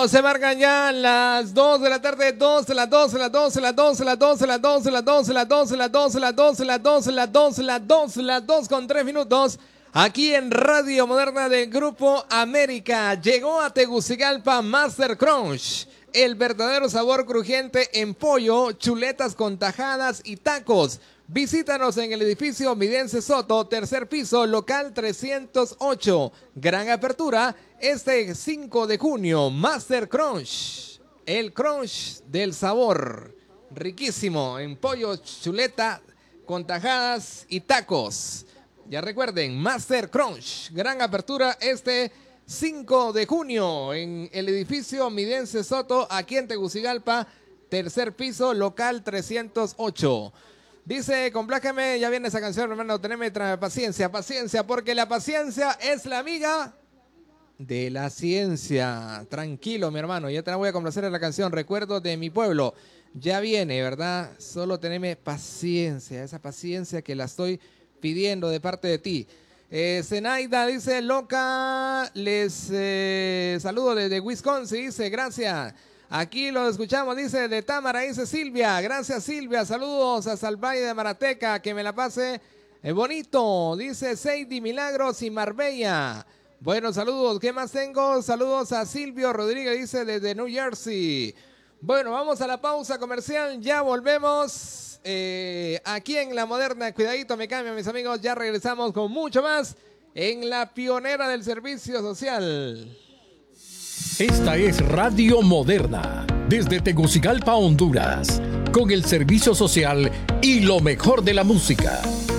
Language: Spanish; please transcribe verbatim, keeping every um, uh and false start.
se marcan ya las dos de la tarde, dos, las dos, las dos, las dos, las dos, las dos, las dos, las dos, las dos, las dos, las dos, las dos, las dos, las dos con tres minutos. Aquí en Radio Moderna del Grupo América llegó a Tegucigalpa Master Crunch, el verdadero sabor crujiente en pollo, chuletas con tajadas y tacos. Visítanos en el edificio Midense Soto, tercer piso, local trescientos ocho. Gran apertura este cinco de junio. Master Crunch, el crunch del sabor. Riquísimo en pollo, chuleta con tajadas y tacos. Ya recuerden, Master Crunch, gran apertura este cinco de junio en el edificio Midense Soto, aquí en Tegucigalpa, tercer piso, local trescientos ocho. Dice, complájame, ya viene esa canción, hermano, teneme paciencia, paciencia, porque la paciencia es la amiga de la ciencia. Tranquilo, mi hermano, ya te la voy a complacer en la canción, Recuerdos de mi pueblo. Ya viene, ¿verdad? Solo teneme paciencia, esa paciencia que la estoy pidiendo de parte de ti. Eh, Zenaida dice, loca, les eh, saludo desde Wisconsin, dice, gracias. Aquí lo escuchamos, dice, de Támara, dice Silvia. Gracias, Silvia. Saludos a Salvalle de Marateca, que me la pase eh, bonito. Dice Seidy Milagros y Marbella. Bueno, saludos. ¿Qué más tengo? Saludos a Silvio Rodríguez, dice, desde New Jersey. Bueno, vamos a la pausa comercial. Ya volvemos eh, aquí en La Moderna. Cuidadito, me cambia, mis amigos. Ya regresamos con mucho más en la pionera del servicio social. Esta es Radio Moderna, desde Tegucigalpa, Honduras, con el servicio social y lo mejor de la música.